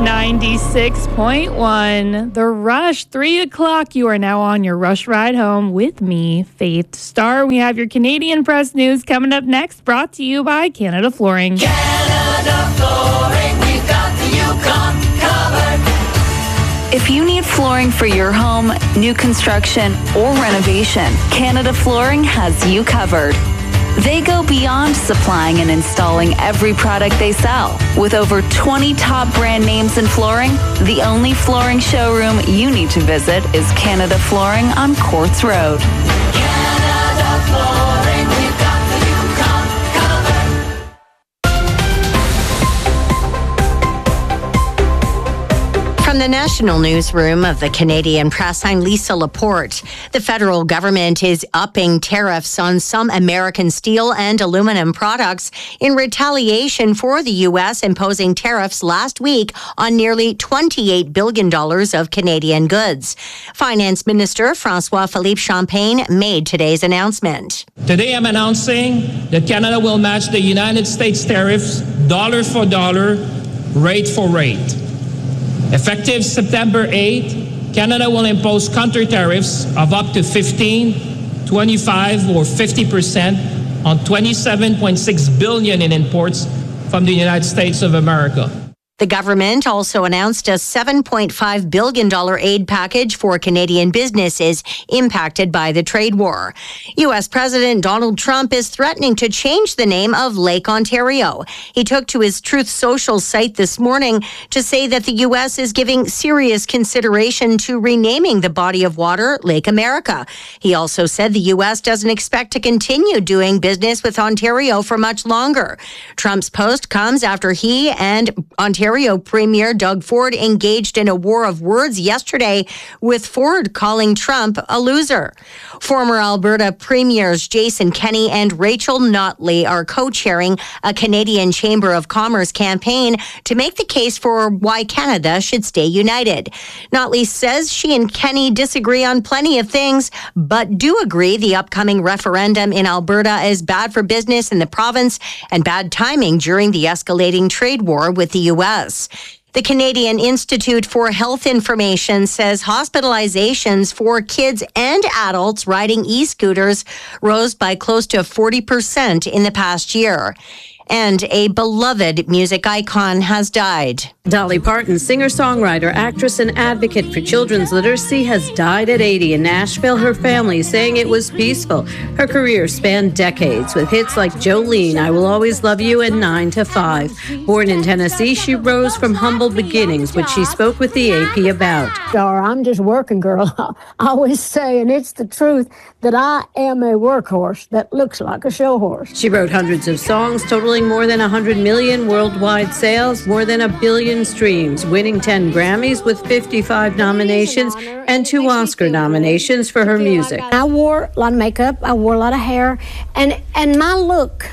96.1. The Rush, 3 o'clock. You are now on your Rush Ride Home with me, Faith Starr. We have your Canadian Press News coming up next, brought to you by Canada Flooring. Canada Flooring, we've got the Yukon covered. If you need flooring for your home, new construction, or renovation, Canada Flooring has you covered. They go beyond supplying and installing every product they sell. With over 20 top brand names in flooring, the only flooring showroom you need to visit is Canada Flooring on Courts Road. Canada Flooring, we've got the Yukon covered. From the national newsroom of the Canadian Press, I'm Lisa Laporte. The federal government is upping tariffs on some American steel and aluminum products in retaliation for the U.S. imposing tariffs last week on nearly $28 billion of Canadian goods. Finance Minister François-Philippe Champagne made today's announcement. Today I'm announcing that Canada will match the United States tariffs dollar for dollar, rate for rate. Effective September 8, Canada will impose counter tariffs of up to 15, 25, or 50% on $27.6 billion in imports from the United States of America. The government also announced a $7.5 billion aid package for Canadian businesses impacted by the trade war. U.S. President Donald Trump is threatening to change the name of Lake Ontario. He took to his Truth Social site this morning to say that the U.S. is giving serious consideration to renaming the body of water Lake America. He also said the U.S. doesn't expect to continue doing business with Ontario for much longer. Trump's post comes after he and Ontario Premier Doug Ford engaged in a war of words yesterday, with Ford calling Trump a loser. Former Alberta Premiers Jason Kenney and Rachel Notley are co-chairing a Canadian Chamber of Commerce campaign to make the case for why Canada should stay united. Notley says she and Kenney disagree on plenty of things, but do agree the upcoming referendum in Alberta is bad for business in the province and bad timing during the escalating trade war with the U.S. The Canadian Institute for Health Information says hospitalizations for kids and adults riding e-scooters rose by close to 40% in the past year. And a beloved music icon has died. Dolly Parton, singer-songwriter, actress, and advocate for children's literacy, has died at 80 in Nashville. Her family saying it was peaceful. Her career spanned decades with hits like Jolene, I Will Always Love You, and 9 to 5. Born in Tennessee, she rose from humble beginnings, which she spoke with the AP about. I'm just a working girl. I always say, and it's the truth, that I am a workhorse that looks like a show horse. She wrote hundreds of songs, totaling more than 100 million worldwide sales, more than 1 billion streams, winning 10 Grammys with 55 nominations and 2 Oscar nominations for her music. I wore a lot of makeup, I wore a lot of hair, and my look,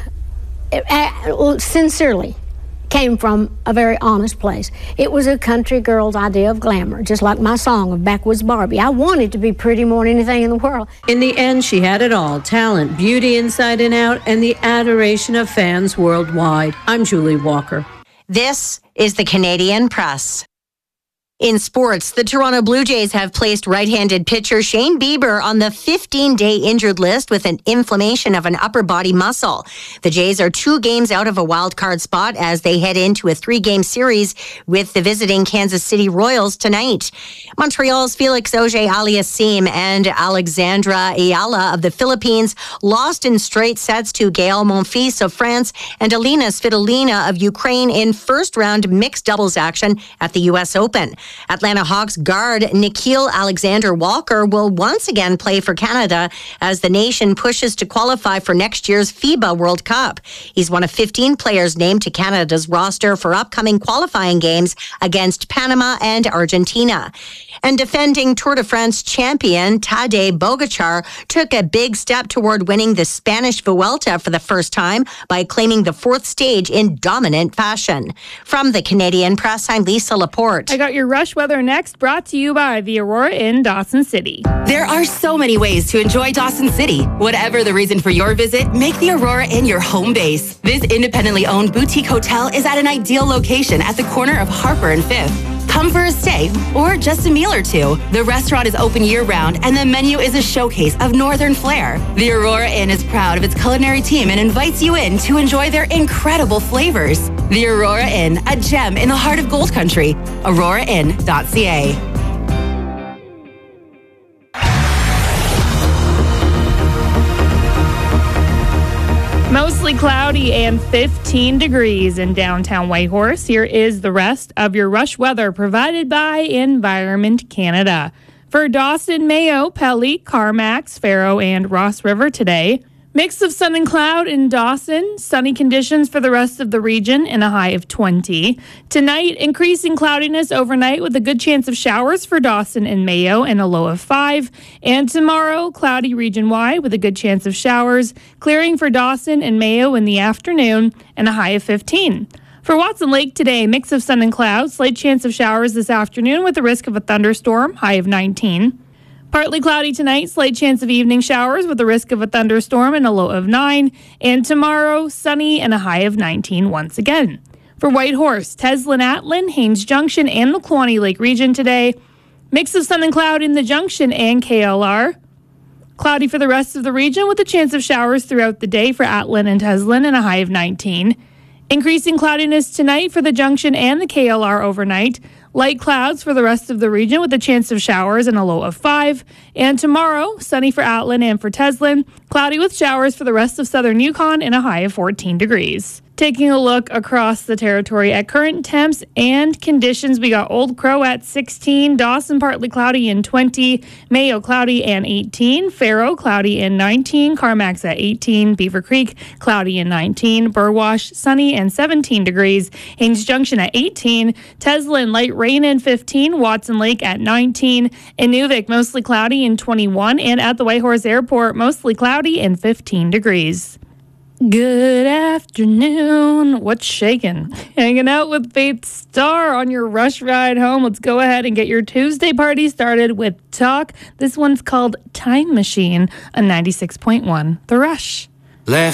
sincerely, came from a very honest place. It was a country girl's idea of glamour, just like my song of Backwoods Barbie. I wanted to be pretty more than anything in the world. In the end, she had it all: talent, beauty inside and out, and the adoration of fans worldwide. I'm Julie Walker. This is the Canadian Press. In sports, the Toronto Blue Jays have placed right-handed pitcher Shane Bieber on the 15-day injured list with an inflammation of an upper body muscle. The Jays are 2 games out of a wild-card spot as they head into a 3-game series with the visiting Kansas City Royals tonight. Montreal's Felix Auger-Aliassime and Alexandra Ayala of the Philippines lost in straight sets to Gael Monfils of France and Alina Svitolina of Ukraine in first-round mixed doubles action at the U.S. Open. Atlanta Hawks guard Nikhil Alexander-Walker will once again play for Canada as the nation pushes to qualify for next year's FIBA World Cup. He's one of 15 players named to Canada's roster for upcoming qualifying games against Panama and Argentina. And defending Tour de France champion Tadej Pogačar took a big step toward winning the Spanish Vuelta for the first time by claiming the fourth stage in dominant fashion. From the Canadian Press, I'm Lisa Laporte. I got your rush weather next, brought to you by the Aurora Inn, Dawson City. There are so many ways to enjoy Dawson City. Whatever the reason for your visit, make the Aurora Inn your home base. This independently owned boutique hotel is at an ideal location at the corner of Harper and 5th. Come for a stay or just a meal or two. The restaurant is open year-round and the menu is a showcase of northern flair. The Aurora Inn is proud of its culinary team and invites you in to enjoy their incredible flavors. The Aurora Inn, a gem in the heart of Gold Country. AuroraInn.ca. Mostly cloudy and 15 degrees in downtown Whitehorse. Here is the rest of your rush weather provided by Environment Canada. For Dawson, Mayo, Pelly, Carmax, Faro, and Ross River today. Mix of sun and cloud in Dawson. Sunny conditions for the rest of the region and a high of 20. Tonight, increasing cloudiness overnight with a good chance of showers for Dawson and Mayo and a low of 5. And tomorrow, cloudy region-wide with a good chance of showers. Clearing for Dawson and Mayo in the afternoon and a high of 15. For Watson Lake today, mix of sun and clouds. Slight chance of showers this afternoon with the risk of a thunderstorm, high of 19. Partly cloudy tonight, slight chance of evening showers with the risk of a thunderstorm and a low of 9. And tomorrow, sunny and a high of 19 once again. For Whitehorse, Teslin, Atlin, Haines Junction, and the Kluane Lake region today. Mix of sun and cloud in the Junction and KLR. Cloudy for the rest of the region with a chance of showers throughout the day for Atlin and Teslin and a high of 19. Increasing cloudiness tonight for the Junction and the KLR overnight. Light clouds for the rest of the region with a chance of showers and a low of 5. And tomorrow, sunny for Atlin and for Teslin. Cloudy with showers for the rest of southern Yukon and a high of 14 degrees. Taking a look across the territory at current temps and conditions, we got Old Crow at 16, Dawson partly cloudy and 20, Mayo cloudy and 18, Faro cloudy and 19, Carmax at 18, Beaver Creek cloudy and 19, Burwash sunny and 17 degrees, Haines Junction at 18, Teslin light rain and 15, Watson Lake at 19, Inuvik mostly cloudy and 21, and at the Whitehorse Airport mostly cloudy and 15 degrees. Good afternoon. What's shaking? Hanging out with Faith Star on your rush ride home. Let's go ahead and get your Tuesday party started with talk. This one's called Time Machine on 96.1 The Rush. Left